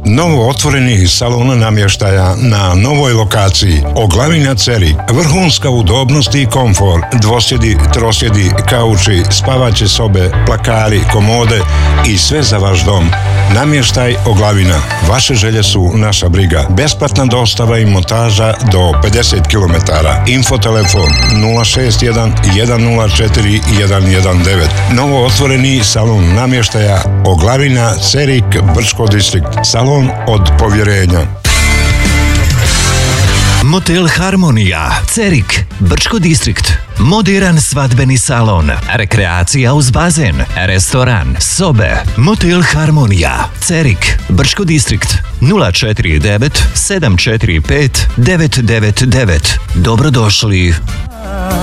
Novo otvoreni salon namještaja na novoj lokaciji. Oglavina Cerik. Vrhunska udobnost i komfor. Dvosjedi, trosjedi, kauči, spavaće sobe, plakari, komode i sve za vaš dom. Namještaj Oglavina. Vaše želje su naša briga. Besplatna dostava i montaža do 50 km. Infotelefon 061 104 119. Novo otvoreni salon namještaja Oglavina, Cerik, Brčko distrikt. Salon od povjerenja. Motel Harmonija, Cerik, Brčko distrikt. Moderan svadbeni salon, rekreacija uz bazen, restoran, sobe. Motel Harmonija, Cerik, Brčko distrikt. 049 745 999. Dobrodošli.